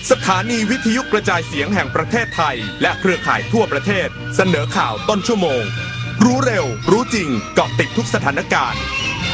สถานีวิทยุกระจายเสียงแห่งประเทศไทยและเครือข่ายทั่วประเทศเสนอข่าวต้นชั่วโมงรู้เร็วรู้จริงเกาะติดทุกสถานการณ์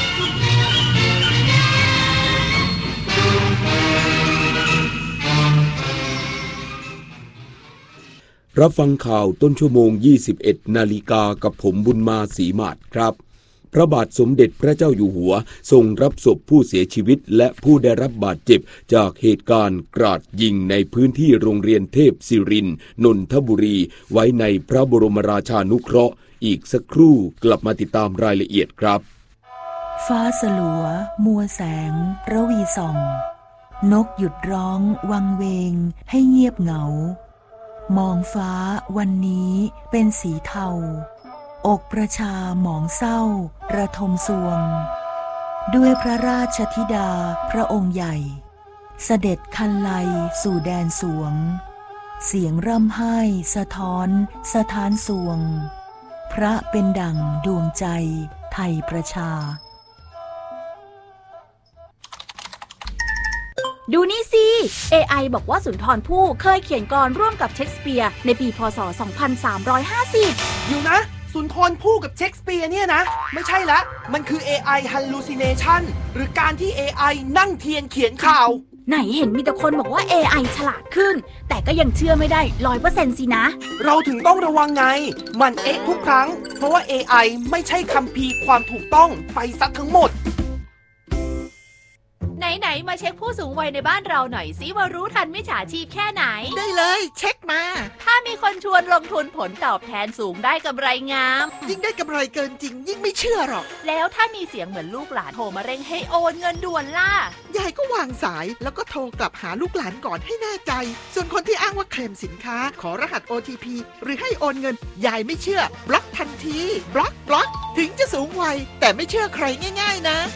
รับฟังข่าวต้นชั่วโมง 21 นาฬิกากับผมบุญมาศรีมาศครับพระบาทสมเด็จพระเจ้าอยู่หัวทรงรับศพผู้เสียชีวิตและผู้ได้รับบาดเจ็บจากเหตุการณ์กราดยิงในพื้นที่โรงเรียนเทพศิรินทร์นนทบุรีไว้ในพระบรมราชานุเคราะห์อีกสักครู่กลับมาติดตามรายละเอียดครับฟ้าสลัวมัวแสงระวีส่องนกหยุดร้องวังเวงให้เงียบเหงามองฟ้าวันนี้เป็นสีเทาอกประชาหมองเศร้าระทมสวงด้วยพระราชธิดาพระองค์ใหญ่เสด็จคันไลสู่แดนสวงเสียงร่ำไห้สะท้อนสถานสวงพระเป็นดั่งดวงใจไทยประชาดูนี่สิ AI บอกว่าสุนทรภู่เคยเขียนกลอนร่วมกับเชคสเปียร์ในปีพ.ศ. 2350 อยู่นะสุนทรภู่กับเชคสเปียร์เนี่ยนะไม่ใช่ละมันคือ AI hallucination หรือการที่ AI นั่งเทียนเขียนข่าวไหนเห็นมีแต่คนบอกว่า AI ฉลาดขึ้นแต่ก็ยังเชื่อไม่ได้ 100% สินะเราถึงต้องระวังไงมันทุกครั้งเพราะว่า AI ไม่ใช่คัมภีร์ความถูกต้องไปซะทั้งหมดไหนมาเช็คผู้สูงวัยในบ้านเราหน่อยสิว่ารู้ทันมิจฉาชีพแค่ไหนได้เลยเช็คมาถ้ามีคนชวนลงทุนผลตอบแทนสูงได้กำไรงามยิ่งได้กำไรเกินจริงยิ่งไม่เชื่อหรอกแล้วถ้ามีเสียงเหมือนลูกหลานโทรมาเร่งให้โอนเงินด่วนล่ะยายก็วางสายแล้วก็โทรกลับหาลูกหลานก่อนให้แน่ใจส่วนคนที่อ้างว่าเคลมสินค้าขอรหัส OTP หรือให้โอนเงินยายไม่เชื่อบล็อกทันทีบล็อกถึงจะสูงวัยแต่ไม่เชื่อใครง่ายๆนะ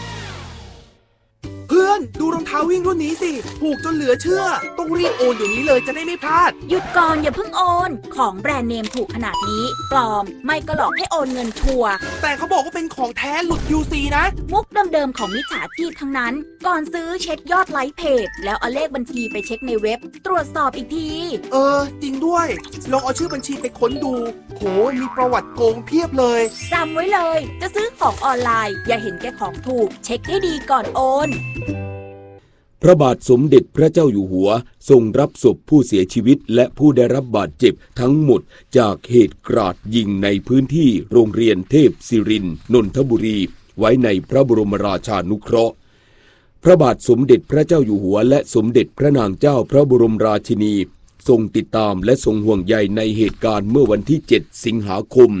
เพื่อนดูรองเท้าวิ่งรุ่นนี้สิถูกจนเหลือเชื่อต้องรีบโอนเดี๋ยวนี้เลยจะได้ไม่พลาดหยุดก่อนอย่าเพิ่งโอนของแบรนด์เนมถูกขนาดนี้ปลอมไม่ก็หลอกให้โอนเงินชัวร์แต่เขาบอกว่าเป็นของแท้หลุด QC นะมุกเดิมๆของมิจฉาชีพทั้งนั้นก่อนซื้อเช็คยอดไลค์เพจแล้วเอาเลขบัญชีไปเช็คในเว็บตรวจสอบอีกทีจริงด้วยลองเอาชื่อบัญชีไปค้นดูโหมีประวัติโกงเพียบเลยจำไว้เลยจะซื้อของออนไลน์อย่าเห็นแก่ของถูกเช็คให้ดีก่อนโอนพระบาทสมเด็จพระเจ้าอยู่หัวทรงรับศพผู้เสียชีวิตและผู้ได้รับบาดเจ็บทั้งหมดจากเหตุกราดยิงในพื้นที่โรงเรียนเทพศิรินทร์นนทบุรีไว้ในพระบรมราชานุเคราะห์พระบาทสมเด็จพระเจ้าอยู่หัวและสมเด็จพระนางเจ้าพระบรมราชินีทรงติดตามและทรงห่วงใยในเหตุการณ์เมื่อวันที่ 7 สิงหาคม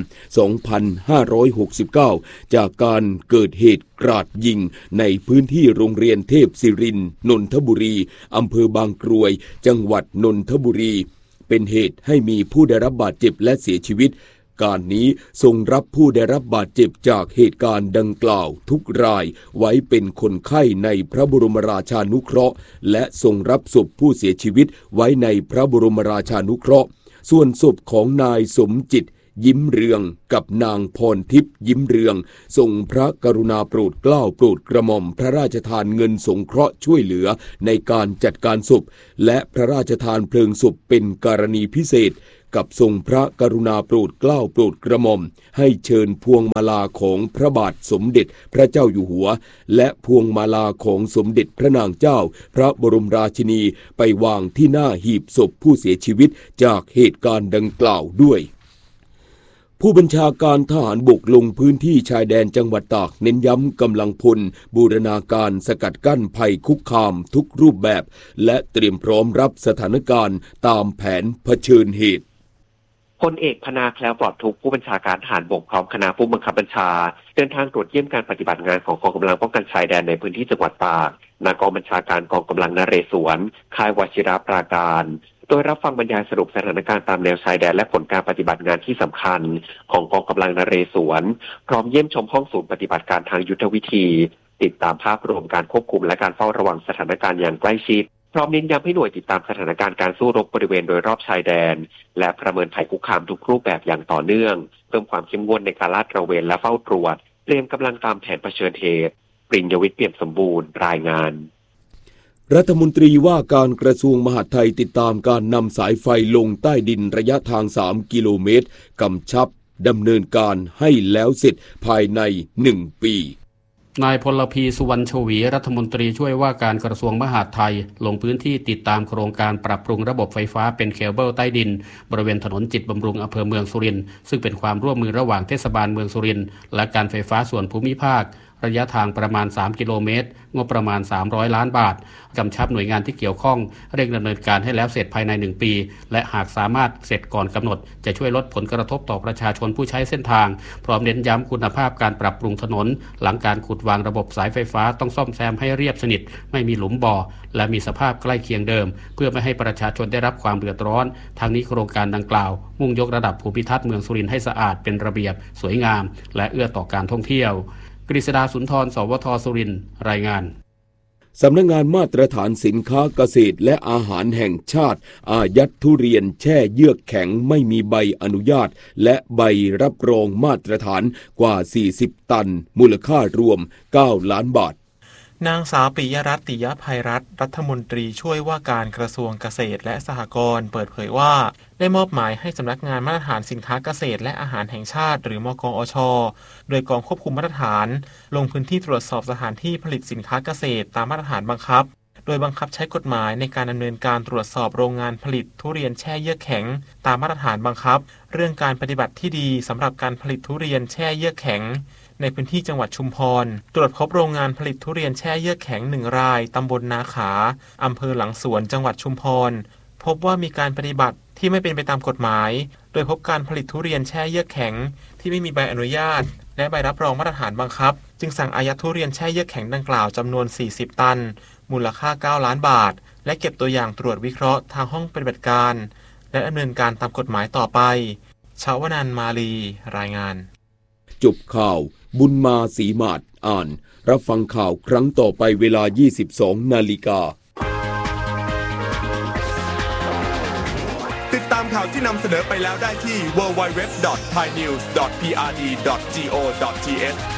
2569 จากการเกิดเหตุกราดยิงในพื้นที่โรงเรียนเทพศิรินทร์นนทบุรีอำเภอบางกรวยจังหวัดนนทบุรีเป็นเหตุให้มีผู้ได้รับบาดเจ็บและเสียชีวิตการนี้ทรงรับผู้ได้รับบาดเจ็บจากเหตุการณ์ดังกล่าวทุกรายไว้เป็นคนไข้ในพระบรมราชานุเคราะห์และทรงรับศพผู้เสียชีวิตไว้ในพระบรมราชานุเคราะห์ส่วนศพของนายสมจิตยิ้มเรืองกับนางพรทิพย์ยิ้มเรืองทรงพระกรุณาโปรดเกล้าโปรดกระหม่อมพระราชทานเงินสงเคราะห์ช่วยเหลือในการจัดการศพและพระราชทานเพลิงศพเป็นกรณีพิเศษกับทรงพระกรุณาโปรดเกล้าโปรดกระหม่อมให้เชิญพวงมาลาของพระบาทสมเด็จพระเจ้าอยู่หัวและพวงมาลาของสมเด็จพระนางเจ้าพระบรมราชินีไปวางที่หน้าหีบศพผู้เสียชีวิตจากเหตุการณ์ดังกล่าวด้วยผู้บัญชาการทหารบกลงพื้นที่ชายแดนจังหวัดตากเน้นย้ำกำลังพลบูรณาการสกัดกั้นภัยคุกคามทุกรูปแบบและเตรียมพร้อมรับสถานการณ์ตามแผนเผชิญเหตุพลเอกพนาแคล้วปลอดทุกข์ผู้บัญชาการทหารบกพร้อมคณะผู้บังคับบัญชาเดินทางตรวจเยี่ยมการปฏิบัติงานของกองกำลังป้องกันชายแดนในพื้นที่จังหวัดตากณกองบัญชาการกองกำลังนเรศวรค่ายวชิรปราการโดยรับฟังบรรยายสรุปสถานการณ์ตามแนวชายแดนและผลการปฏิบัติงานที่สำคัญของกองกำลังนเรศวรพร้อมเยี่ยมชมห้องศูนย์ปฏิบัติการทางยุทธวิธีติดตามภาพรวมการควบคุมและการเฝ้าระวังสถานการณ์อย่างใกล้ชิดพร้อมเน้นย้ำให้หน่วยติดตามสถานการณ์การสู้รบบริเวณโดยรอบชายแดนและประเมินภัยคุกคามทุกรูปแบบอย่างต่อเนื่องเพิ่มความเข้มงวดในการลาดตระเวนและเฝ้าตรวจเตรียมกำลังตามแผนเผชิญเหตุปริญญวิทย์เปี่ยมสมบูรณ์รายงานรัฐมนตรีว่าการกระทรวงมหาดไทยติดตามการนำสายไฟลงใต้ดินระยะทาง3 กิโลเมตรกำชับดำเนินการให้แล้วเสร็จภายใน1 ปีนายพลพีสุวรรณชวีรัฐมนตรีช่วยว่าการกระทรวงมหาดไทยลงพื้นที่ติดตามโครงการปรับปรุงระบบไฟฟ้าเป็นเคเบิลใต้ดินบริเวณถนนจิตรบำรุงอำเภอเมืองสุรินทร์ซึ่งเป็นความร่วมมือระหว่างเทศบาลเมืองสุรินทร์และการไฟฟ้าส่วนภูมิภาคระยะทางประมาณ3 กิโลเมตรงบประมาณ300 ล้านบาทกำชับหน่วยงานที่เกี่ยวข้องเร่งดำเนินการให้แล้วเสร็จภายใน1 ปีและหากสามารถเสร็จก่อนกำหนดจะช่วยลดผลกระทบต่อประชาชนผู้ใช้เส้นทางพร้อมเน้นย้ำคุณภาพการปรับปรุงถนนหลังการขุดวางระบบสายไฟฟ้าต้องซ่อมแซมให้เรียบสนิทไม่มีหลุมบ่อและมีสภาพใกล้เคียงเดิมเพื่อไม่ให้ประชาชนได้รับความเดือดร้อนทางนี้โครงการดังกล่าวมุ่งยกระดับภูมิทัศน์เมืองสุรินทร์ให้สะอาดเป็นระเบียบสวยงามและเอื้อต่อการท่องเที่ยวกฤษดาสุนทรสวทสุรินทร์รายงานสำนักงานมาตรฐานสินค้าเกษตรและอาหารแห่งชาติอายัดทุเรียนแช่เยือกแข็งไม่มีใบอนุญาตและใบรับรองมาตรฐานกว่า40 ตันมูลค่ารวม9 ล้านบาทนางสาวปิยรัตน์ ติยภัยรัตน์รัฐมนตรีช่วยว่าการกระทรวงเกษตรและสหกรณ์เปิดเผยว่าได้มอบหมายให้สำนักงานมาตรฐานสินค้าเกษตรและอาหารแห่งชาติหรือมกอช.โดยกองควบคุมมาตรฐานลงพื้นที่ตรวจสอบสถานที่ผลิตสินค้าเกษตรตามมาตรฐานบังคับโดยบังคับใช้กฎหมายในการดำเนินการตรวจสอบโรงงานผลิตทุเรียนแช่เยือกแข็งตามมาตรฐานบังคับเรื่องการปฏิบัติที่ดีสำหรับการผลิตทุเรียนแช่เยือกแข็งในพื้นที่จังหวัดชุมพรตรวจพบโรงงานผลิตทุเรียนแช่เยือกแข็ง1 รายตำบลนาขาอำเภอหลังสวนจังหวัดชุมพรพบว่ามีการปฏิบัติที่ไม่เป็นไปตามกฎหมายโดยพบการผลิตทุเรียนแช่เยือกแข็งที่ไม่มีใบอนุญาตและใบรับรองมาตรฐานบังคับจึงสั่งอายัดทุเรียนแช่เยือกแข็งดังกล่าวจำนวน40 ตันมูลค่า9 ล้านบาทและเก็บตัวอย่างตรวจวิเคราะห์ทางห้องปฏิบัติการและดำเนินการตามกฎหมายต่อไปชาวนันท์ มาลีรายงานจบข่าวบุญมาศรีมาศอ่านรับฟังข่าวครั้งต่อไปเวลา 22 นาฬิกาติดตามข่าวที่นำเสนอไปแล้วได้ที่ www.thainews.prd.go.th